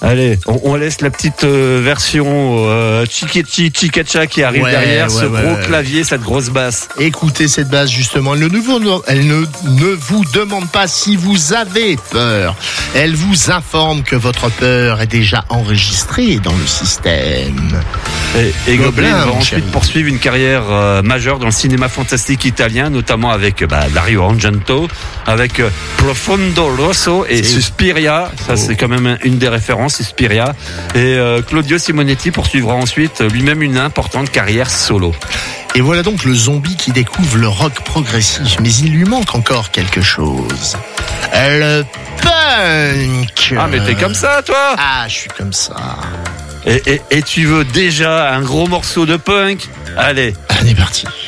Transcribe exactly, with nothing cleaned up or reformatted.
Allez, on, on laisse la petite euh, version euh, Chikichi Chikacha qui arrive ouais, derrière, ouais, ce ouais, gros ouais. clavier, cette grosse basse. Écoutez cette basse justement, elle, ne vous, elle ne, ne vous demande pas si vous avez peur. Elle vous informe que votre peur est déjà enregistrée dans le système. Et, et Goblin va mon ensuite chéri. poursuivre une carrière euh, majeure dans le cinéma fantastique italien, notamment avec bah, Dario Argento, avec euh, Profondo Rosso et C'est... Suspiria. Ça, oh. c'est quand même une des références, Suspiria. Et euh, Claudio Simonetti poursuivra ensuite euh, lui-même une importante carrière solo. Et voilà donc le zombie qui découvre le rock progressif, mais il lui manque encore quelque chose. Le punk. Ah, mais t'es comme ça, toi? Ah, je suis comme ça. Et, et, et tu veux déjà un gros morceau de punk? Allez. Allez, parti.